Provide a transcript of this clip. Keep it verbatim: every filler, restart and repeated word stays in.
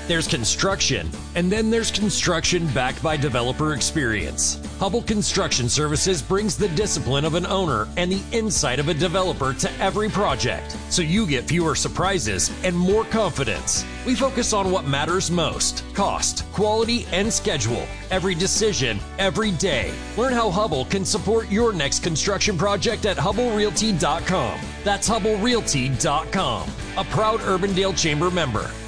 There's construction, and then there's construction backed by developer experience. Hubble Construction Services brings the discipline of an owner and the insight of a developer to every project, so you get fewer surprises and more confidence. We focus on what matters most: cost, quality, and schedule. Every decision, every day. Learn how Hubble can support your next construction project at Hubble Realty dot com. That's Hubble Realty dot com, a proud Urbandale Chamber member.